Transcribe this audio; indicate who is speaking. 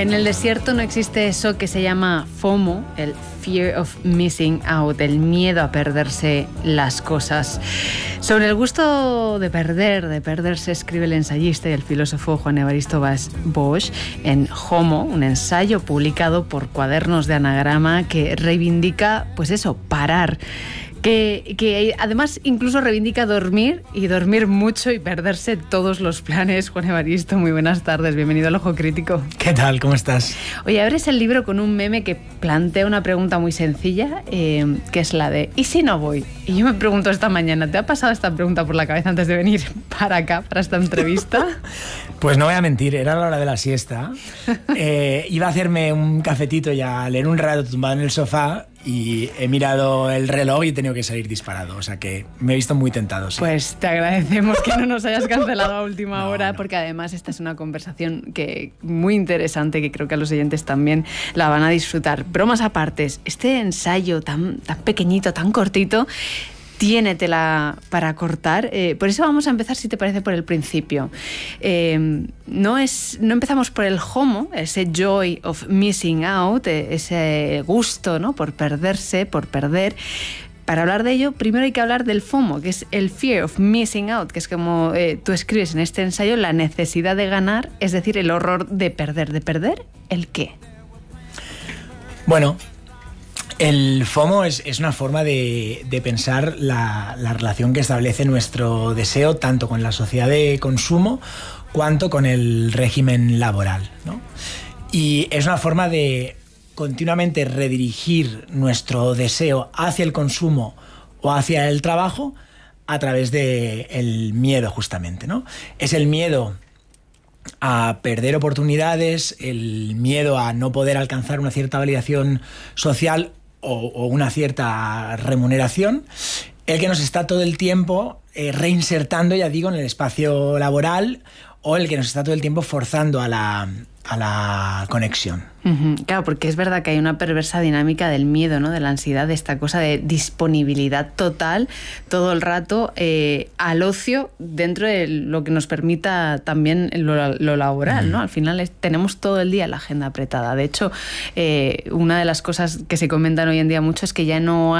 Speaker 1: En el desierto no existe eso que se llama FOMO, el Fear of Missing Out, el miedo a perderse las cosas. Sobre el gusto de perderse, escribe el ensayista y el filósofo Juan Evaristo Bosch en Homo, un ensayo publicado por Cuadernos de Anagrama que reivindica, pues eso, parar. Que además incluso reivindica dormir y dormir mucho y perderse todos los planes. Juan Evaristo, muy buenas tardes, bienvenido al Ojo Crítico.
Speaker 2: ¿Qué tal? ¿Cómo estás?
Speaker 1: Oye, abres el libro con un meme que plantea una pregunta muy sencilla, que es la de ¿y si no voy? Y yo me pregunto esta mañana, ¿te ha pasado esta pregunta por la cabeza antes de venir para acá, para esta entrevista?
Speaker 2: Pues no voy a mentir, era la hora de la siesta. Iba a hacerme un cafetito y a leer un rato tumbado en el sofá y he mirado el reloj y he tenido que salir disparado, o sea que me he visto muy tentado. Sí.
Speaker 1: Pues te agradecemos que no nos hayas cancelado a última hora, porque además esta es una conversación muy interesante, que creo que a los oyentes también la van a disfrutar. Bromas apartes, este ensayo tan pequeñito, tan cortito, tiene tela para cortar. Por eso vamos a empezar, si te parece, por el principio. No empezamos por el Homo, ese joy of missing out, ese gusto, ¿no?, por perderse, por perder. Para hablar de ello, primero hay que hablar del FOMO, que es el fear of missing out, que es como tú escribes en este ensayo, la necesidad de ganar, es decir, el horror de perder. ¿De perder el qué?
Speaker 2: Bueno, el FOMO es una forma de pensar la relación que establece nuestro deseo tanto con la sociedad de consumo cuanto con el régimen laboral, ¿no? Y es una forma de continuamente redirigir nuestro deseo hacia el consumo o hacia el trabajo a través del miedo, justamente, ¿no? Es el miedo a perder oportunidades, el miedo a no poder alcanzar una cierta validación social o una cierta remuneración, el que nos está todo el tiempo reinsertando, ya digo, en el espacio laboral, o el que nos está todo el tiempo forzando a la conexión.
Speaker 1: Claro, porque es verdad que hay una perversa dinámica del miedo, ¿no?, de la ansiedad, de esta cosa de disponibilidad total todo el rato al ocio dentro de lo que nos permita también lo laboral, ¿no? Al final tenemos todo el día la agenda apretada. De hecho, una de las cosas que se comentan hoy en día mucho es que ya no